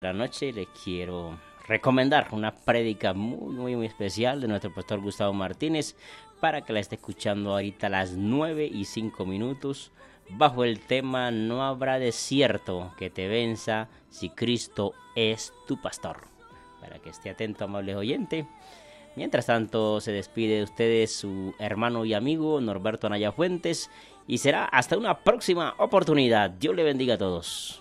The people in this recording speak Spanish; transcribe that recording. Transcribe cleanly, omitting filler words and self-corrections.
La noche le quiero recomendar una prédica muy especial de nuestro pastor Gustavo Martínez para que la esté escuchando ahorita a las 9:05 bajo el tema No habrá desierto que te venza si Cristo es tu pastor. Para que esté atento, amable oyente. Mientras tanto, se despide de ustedes su hermano y amigo Norberto Anaya Fuentes y será hasta una próxima oportunidad. Dios le bendiga a todos.